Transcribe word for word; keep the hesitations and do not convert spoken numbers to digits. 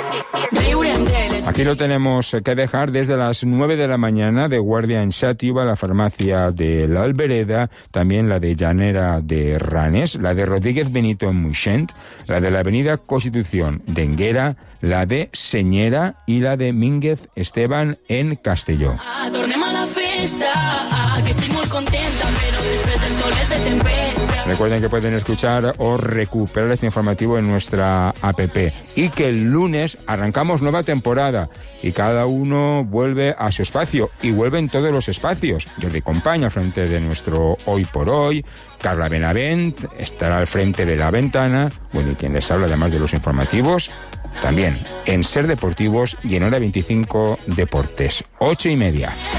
Aquí lo tenemos que dejar desde las nueve de la mañana, de guardia en Xàtiva, la farmacia de la Albereda, también la de Llanera de Ranes, la de Rodríguez Benito en Moixent, la de la avenida Constitución de Enguera, la de Senyera y la de Mínguez Esteban en Castelló. Ah, tornem a la festa, ah, que estic molt contenta, però després del solet de tempesta. Recuerden que pueden escuchar o recuperar este informativo en nuestra app y que el lunes arrancamos nueva temporada y cada uno vuelve a su espacio y vuelven todos los espacios. Jordi Company al frente de nuestro Hoy por Hoy, Carla Benavent estará al frente de La Ventana, bueno, y quien les habla además de los informativos, también en Ser Deportivos y en Hora veinticinco Deportes, ocho y media.